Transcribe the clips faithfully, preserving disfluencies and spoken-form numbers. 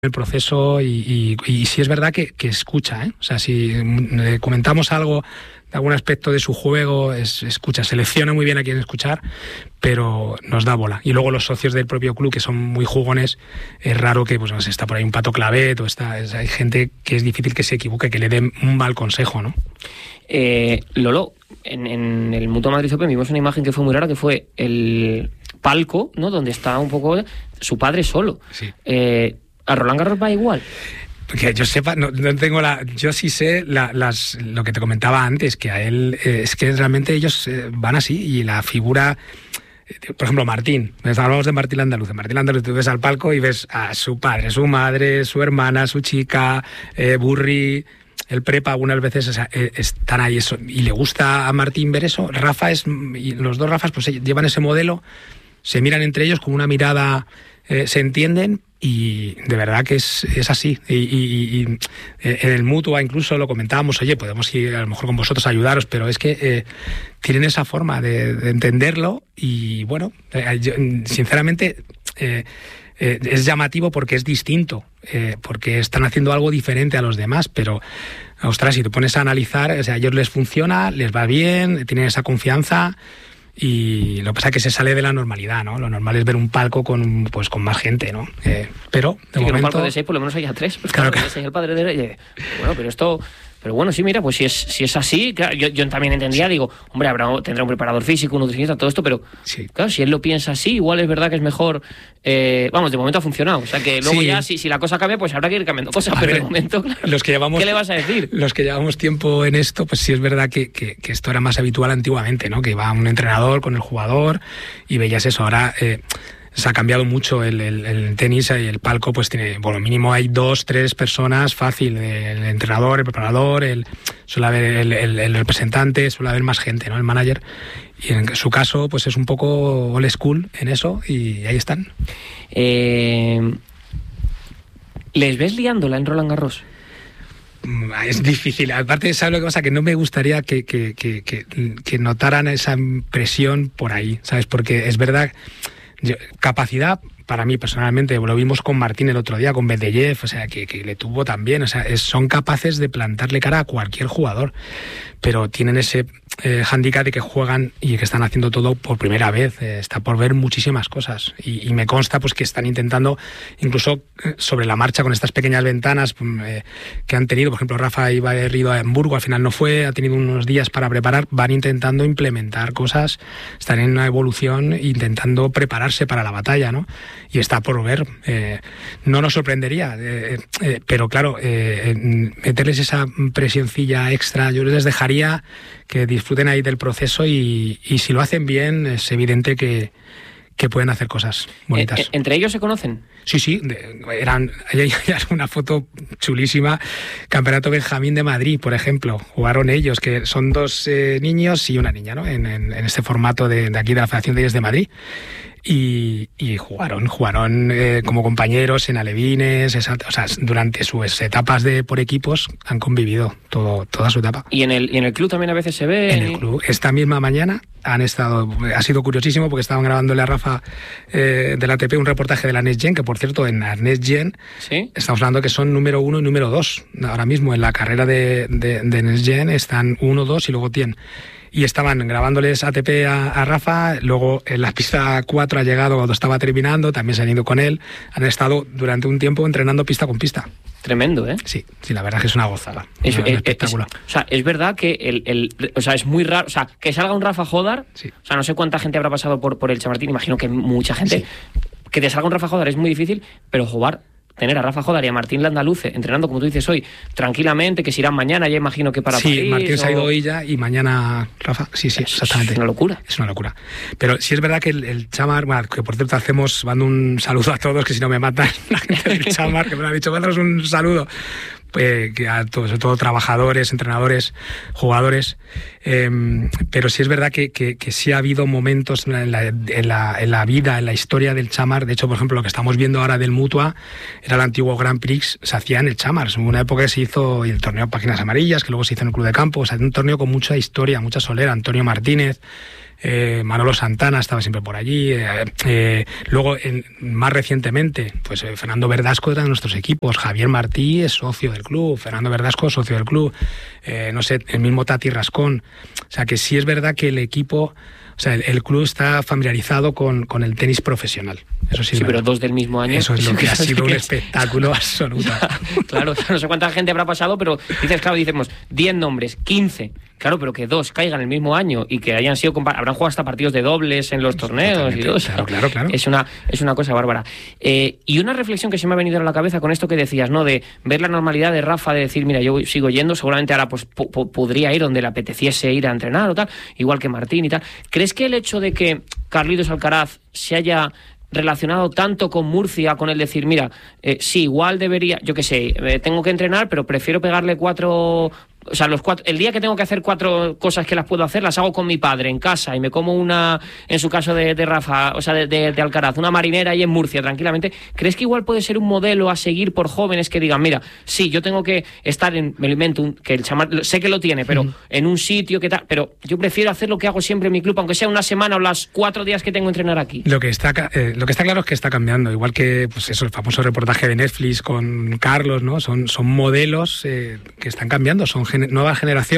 el proceso y, y, y sí es verdad que, que escucha, ¿eh? O sea, si le comentamos algo de algún aspecto de su juego, es, escucha, selecciona muy bien a quién escuchar, pero nos da bola. Y luego los socios del propio club, que son muy jugones, es raro que pues, no sé, está por ahí un Pato Clavet, o está, es, hay gente que es difícil que se equivoque, que le den un mal consejo, ¿no? Eh, Lolo, en, en el Mutua Madrid Open vimos una imagen que fue muy rara, que fue el palco, ¿no? Donde está un poco su padre solo. Sí. Eh, ¿A Roland Garros va igual? Que yo sepa, no, no tengo la. Yo sí sé la, las, lo que te comentaba antes, que a él eh, es que realmente ellos eh, van así y la figura. Eh, por ejemplo, Martín. Hablamos de Martín Landaluce. Martín Landaluce, tú ves al palco y ves a su padre, su madre, su hermana, su chica, eh, Burri. El prepa algunas veces o sea, eh, están ahí eso, y le gusta a Martín ver eso. Rafa es. Y los dos Rafas pues llevan ese modelo, se miran entre ellos con una mirada, eh, se entienden. Y de verdad que es, es así. Y, y, y en el Mutua incluso lo comentábamos, oye, podemos ir a lo mejor con vosotros a ayudaros, pero es que eh, tienen esa forma de, de entenderlo y bueno, eh, yo, sinceramente eh, eh, es llamativo porque es distinto, eh, porque están haciendo algo diferente a los demás, pero ostras, si te pones a analizar, o sea, a ellos les funciona, les va bien, tienen esa confianza. Y lo que pasa es que se sale de la normalidad, ¿no? Lo normal es ver un palco con pues con más gente, ¿no? Eh, pero de sí, momento... que en un palco de seis por lo menos haya tres. Pues claro, claro, que el padre de... Eh, bueno, pero esto... Pero bueno, sí, mira, pues si es si es así, claro, yo, yo también entendía, sí. digo, hombre, habrá, tendrá un preparador físico, un nutricionista, todo esto, pero sí. claro, si él lo piensa así, igual es verdad que es mejor, eh, vamos, de momento ha funcionado, o sea que luego sí. ya, si, si la cosa cambia, pues habrá que ir cambiando cosas, a pero ver, de momento, claro, los que llevamos, ¿qué le vas a decir? Los que llevamos tiempo en esto, pues sí es verdad que, que, que esto era más habitual antiguamente, ¿no? Que iba un entrenador con el jugador y veías eso, ahora... Eh, se ha cambiado mucho el, el, el tenis y el palco, pues tiene, bueno, mínimo hay dos, tres personas, fácil, el entrenador, el preparador, el, suele haber el, el, el representante, suele haber más gente, ¿no? El manager. Y en su caso, pues es un poco old school en eso y ahí están. Eh, ¿Les ves liándola en Roland Garros? Es difícil. Aparte, ¿sabes lo que pasa? Que no me gustaría que, que, que, que, que notaran esa presión por ahí, ¿sabes? Porque es verdad... Yo, capacidad, para mí personalmente, lo vimos con Martín el otro día, con Medvedev, o sea, que, que le tuvo también, o sea, es, son capaces de plantarle cara a cualquier jugador, pero tienen ese eh, hándicap de que juegan y que están haciendo todo por primera vez, eh, está por ver muchísimas cosas, y, y me consta pues que están intentando, incluso eh, sobre la marcha con estas pequeñas ventanas eh, que han tenido, por ejemplo, Rafa iba a ir a Hamburgo, al final no fue, ha tenido unos días para preparar, van intentando implementar cosas, están en una evolución, intentando prepararse para la batalla, ¿no? Y está por ver, eh, no nos sorprendería, eh, eh, pero claro, eh, meterles esa presioncilla extra, yo les dejaría que disfruten ahí del proceso y, y si lo hacen bien es evidente que, que pueden hacer cosas bonitas. ¿E- ¿Entre ellos se conocen? Sí, sí, de, eran, hay una foto chulísima, Campeonato Benjamín de Madrid, por ejemplo, jugaron ellos, que son dos eh, niños y una niña, ¿no? En, en, en este formato de, de aquí de la Federación de Tenis de Madrid. Y, y jugaron, jugaron eh, como compañeros en alevines, esa, o sea, durante sus etapas de por equipos han convivido todo, toda su etapa. ¿Y en el, y en el club también a veces se ve? En el club, esta misma mañana han estado, ha sido curiosísimo porque estaban grabándole a Rafa eh, del A T P un reportaje de la Next Gen, que por cierto en la Next Gen ¿sí? Estamos hablando que son número uno y número dos, ahora mismo en la carrera de, de, de Next Gen están uno, dos y luego tienen. Y estaban grabándoles A T P a, a Rafa, luego en la pista cuatro ha llegado cuando estaba terminando, también se han ido con él, han estado durante un tiempo entrenando pista con pista. Tremendo, ¿eh? Sí, sí, la verdad es que es una gozada. Es, un es, espectáculo. Es, o sea, es verdad que el, el, o sea, es muy raro, o sea, que salga un Rafa Jodar, sí. O sea, no sé cuánta gente habrá pasado por, por el Chamartín, imagino que mucha gente, sí. Que te salga un Rafa Jodar es muy difícil, pero jugar... Tener a Rafa Jodar y a Martín Landaluce entrenando, como tú dices hoy, tranquilamente, que se irán mañana, ya imagino que para sí, París. Sí, Martín o... se ha ido hoy ya y mañana Rafa. Sí, sí, es, exactamente. Es una locura. Es una locura. Pero sí es verdad que el, el Chamar, bueno, que por cierto hacemos, mando un saludo a todos, que si no me matan la gente del Chamar, que me lo ha dicho, mandaros un saludo. Pues, que a todos, sobre todo trabajadores, entrenadores, jugadores, eh, pero sí es verdad que, que, que sí ha habido momentos en la, en, la, en la vida, en la historia del Chamar. De hecho, por ejemplo, lo que estamos viendo ahora del Mutua era el antiguo Grand Prix, se hacía en el Chamar. En una época se hizo el torneo Páginas Amarillas, que luego se hizo en el Club de Campo, o sea, un torneo con mucha historia, mucha solera. Antonio Martínez, eh, Manolo Santana estaba siempre por allí, eh, eh, luego en, más recientemente pues eh, Fernando Verdasco era de nuestros equipos, Javier Martí es socio del club, Fernando Verdasco es socio del club, eh, no sé, el mismo Tati Rascón, o sea que sí es verdad que el equipo, o sea, el, el club está familiarizado con, con el tenis profesional. Eso sí, sí, pero dos del mismo año. Eso es lo que ha sido un espectáculo absoluto. Claro, no sé cuánta gente habrá pasado, pero dices, claro, decimos diez nombres, quince. Claro, pero que dos caigan el mismo año y que hayan sido habrán jugado hasta partidos de dobles en los torneos. Totalmente, y todo. Claro, claro, claro. Es una, es una cosa bárbara. Eh, y una reflexión que se me ha venido a la cabeza con esto que decías, ¿no? De ver la normalidad de Rafa, de decir, mira, yo sigo yendo, seguramente ahora pues po- po- podría ir donde le apeteciese ir a entrenar o tal, igual que Martín y tal. ¿Crees que el hecho de que Carlitos Alcaraz se haya relacionado tanto con Murcia, con el decir, mira, eh, sí, igual debería, yo qué sé, eh, tengo que entrenar, pero prefiero pegarle cuatro... O sea, los cuatro, el día que tengo que hacer cuatro cosas que las puedo hacer, las hago con mi padre en casa y me como una, en su caso de, de Rafa, o sea, de, de, de Alcaraz, una marinera ahí en Murcia, tranquilamente. ¿Crees que igual puede ser un modelo a seguir por jóvenes que digan, mira, sí, yo tengo que estar en, me lo invento, un, que el chamar, sé que lo tiene, pero uh-huh. en un sitio que tal, pero yo prefiero hacer lo que hago siempre en mi club, aunque sea una semana o las cuatro días que tengo que entrenar aquí? Lo que está, eh, lo que está claro es que está cambiando, igual que pues eso, el famoso reportaje de Netflix con Carlos, ¿no? Son, son modelos eh, que están cambiando, son gen- nuevas generaciones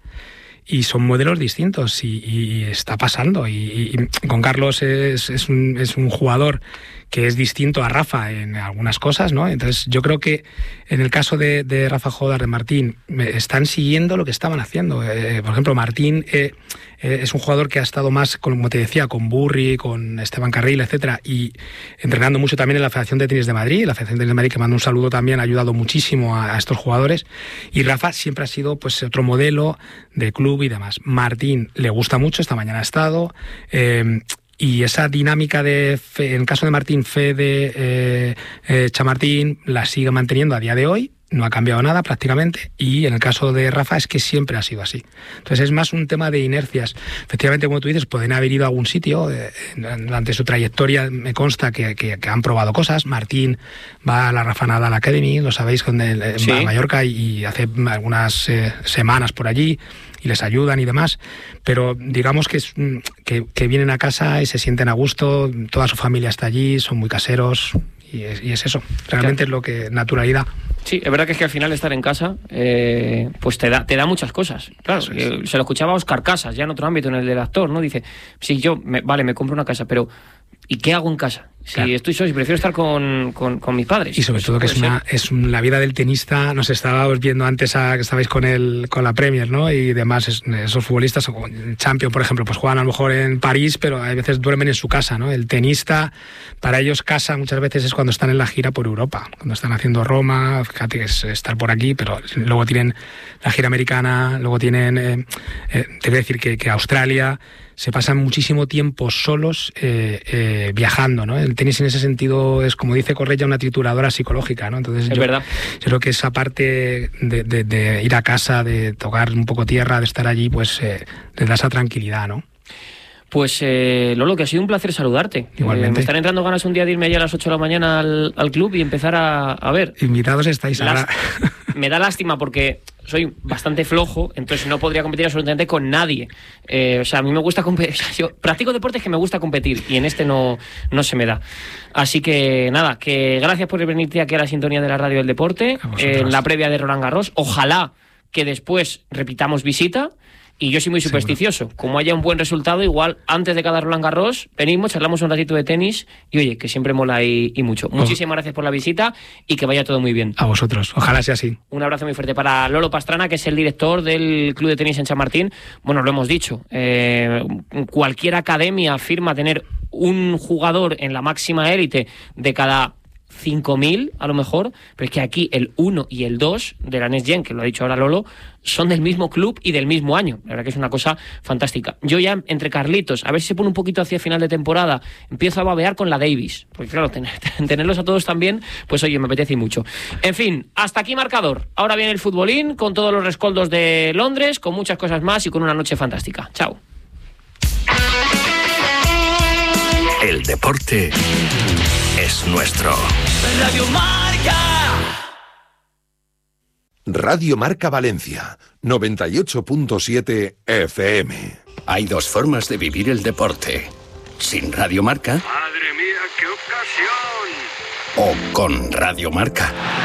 y son modelos distintos y, y está pasando y, y con Carlos es, es, un, es un jugador que es distinto a Rafa en algunas cosas, ¿no? Entonces yo creo que en el caso de, de Rafa Jodar, de Martín, están siguiendo lo que estaban haciendo. Eh, por ejemplo, Martín eh, eh, es un jugador que ha estado más, como te decía, con Burri, con Esteban Carril, etcétera, y entrenando mucho también en la Federación de Tenis de Madrid. La Federación de Tenis de Madrid, que manda un saludo también, ha ayudado muchísimo a, a estos jugadores. Y Rafa siempre ha sido pues otro modelo de club y demás. Martín le gusta mucho, esta mañana ha estado... Eh, Y esa dinámica de, fe, en el caso de Martín, Fede, eh, eh, Chamartín, la sigue manteniendo a día de hoy, no ha cambiado nada prácticamente, y en el caso de Rafa es que siempre ha sido así. Entonces es más un tema de inercias. Efectivamente, como tú dices, pueden haber ido a algún sitio, eh, durante su trayectoria me consta que, que, que han probado cosas. Martín va a la Rafa Nadal Academy, lo sabéis, con el, ¿sí? va a Mallorca y, y hace algunas eh, semanas por allí, y les ayudan y demás, pero digamos que, es, que, que vienen a casa y se sienten a gusto, toda su familia está allí, son muy caseros, y es, y es eso, realmente claro. Es lo que, naturalidad. Sí, es verdad que es que al final estar en casa eh, pues te da, te da muchas cosas. Claro, eh, se lo escuchaba a Óscar Casas, ya en otro ámbito, en el del actor, ¿no? Dice, sí, yo, me, vale, me compro una casa, pero ¿y qué hago en casa? Si claro. estoy solo, si prefiero estar con, con, con mis padres. Y sobre pues todo que es una es un, la vida del tenista, nos estábamos viendo antes a, que estabais con el con la Premier, ¿no? Y demás, es, esos futbolistas, Champions, por ejemplo, pues juegan a lo mejor en París, pero a veces duermen en su casa, ¿no? El tenista, para ellos casa muchas veces es cuando están en la gira por Europa, cuando están haciendo Roma, fíjate que es estar por aquí, pero luego tienen la gira americana, luego tienen, eh, eh, te voy a decir que, que Australia... Se pasan muchísimo tiempo solos eh, eh, viajando, ¿no? El tenis en ese sentido es, como dice Correia, una trituradora psicológica, ¿no? Entonces es yo, verdad. yo creo que esa parte de, de, de ir a casa, de tocar un poco tierra, de estar allí, pues eh, les da esa tranquilidad, ¿no? Pues eh, Lolo, que ha sido un placer saludarte. Igualmente. Eh, me están entrando ganas un día de irme allá a las ocho de la mañana al, al club y empezar a, a ver. Invitados estáis ahora. Me da lástima porque soy bastante flojo, entonces no podría competir absolutamente con nadie. Eh, o sea, a mí me gusta competir. O sea, yo practico deportes que me gusta competir y en este no, no se me da. Así que nada, que gracias por venirte aquí a la sintonía de la radio del deporte, en eh, la previa de Roland Garros. Ojalá que después repitamos visita. Y yo soy muy supersticioso. Seguro. Como haya un buen resultado, igual antes de cada Roland Garros venimos, charlamos un ratito de tenis y oye, que siempre mola y, y mucho. Oh. Muchísimas gracias por la visita y que vaya todo muy bien. A vosotros, ojalá sea así. Un abrazo muy fuerte para Lolo Pastrana, que es el director del Club de Tenis en Chamartín. Bueno, lo hemos dicho, eh, cualquier academia afirma tener un jugador en la máxima élite de cada cinco mil a lo mejor, pero es que aquí el uno y el dos de la Next Gen, que lo ha dicho ahora Lolo, son del mismo club y del mismo año. La verdad que es una cosa fantástica. Yo ya entre Carlitos, a ver si se pone un poquito hacia final de temporada, empiezo a babear con la Davis, porque claro, tener, tenerlos a todos también, pues oye, me apetece mucho. En fin, hasta aquí marcador. Ahora viene el futbolín con todos los rescoldos de Londres, con muchas cosas más y con una noche fantástica. Chao. El deporte es nuestro. Radio Marca. Radio Marca Valencia, noventa y ocho punto siete F M. Hay dos formas de vivir el deporte. Sin Radio Marca. ¡Madre mía, qué ocasión! O con Radio Marca.